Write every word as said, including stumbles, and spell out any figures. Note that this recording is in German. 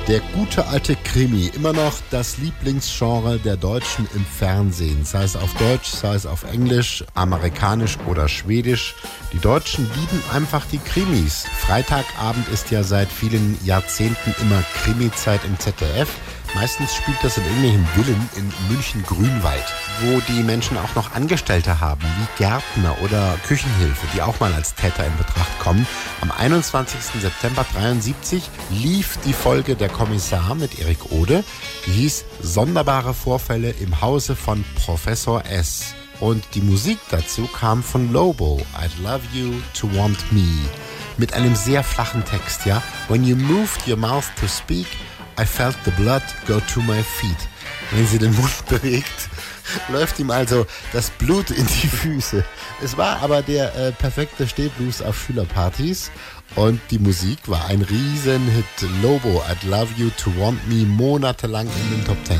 Der gute alte Krimi, immer noch das Lieblingsgenre der Deutschen im Fernsehen. Sei es auf Deutsch, sei es auf Englisch, amerikanisch oder schwedisch. Die Deutschen lieben einfach die Krimis. Freitagabend ist ja seit vielen Jahrzehnten immer Krimizeit im Z D F. Meistens spielt das in irgendwelchen Villen in München-Grünwald, wo die Menschen auch noch Angestellte haben, wie Gärtner oder Küchenhilfe, die auch mal als Täter in Betracht kommen. Am einundzwanzigsten September dreiundsiebzig lief die Folge Der Kommissar mit Erik Ode. Die hieß Sonderbare Vorfälle im Hause von Professor S. Und die Musik dazu kam von Lobo, I'd Love You to Want Me. Mit einem sehr flachen Text, ja. When you moved your mouth to speak, I felt the blood go to my feet. Wenn sie den Mund bewegt, läuft ihm also das Blut in die Füße. Es war aber der äh, perfekte Stehblues auf Schülerpartys und die Musik war ein Riesenhit. Lobo, I'd Love You to Want Me, monatelang in den Top Ten.